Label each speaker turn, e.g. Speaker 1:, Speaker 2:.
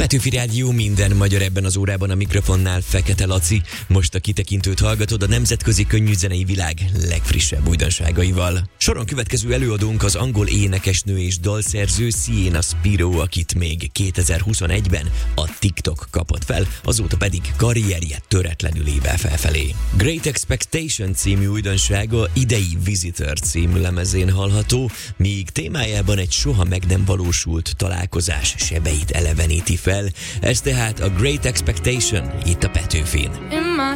Speaker 1: Petőfi Rádió, minden magyar ebben az órában, a mikrofonnál Fekete Laci. Most a kitekintőt hallgatod a nemzetközi könnyűzenei világ legfrissebb újdonságaival. Soron következő előadónk az angol énekesnő és dalszerző Sienna Spiro, akit még 2021-ben a TikTok kapott fel, azóta pedig karrierje töretlenül ével felfelé. Great Expectation című újdonsága idei Visitor című lemezén hallható, míg témájában egy soha meg nem valósult találkozás sebeit eleveníti fel. Ez tehát a Great Expectation itt a Petőfin.
Speaker 2: In my